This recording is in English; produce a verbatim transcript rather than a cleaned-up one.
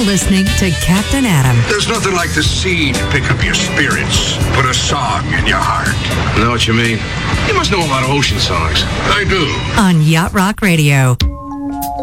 listening to Captain Adam. There's nothing like the sea to pick up your spirits, put a song in your heart. I know what you mean. You must know a lot of ocean songs. I do. On Yacht Rock Radio.